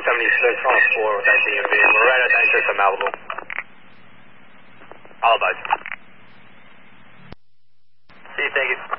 76 on a 4 with that DMV. We're right at the entrance of Malibu. All advised. See you, thank you.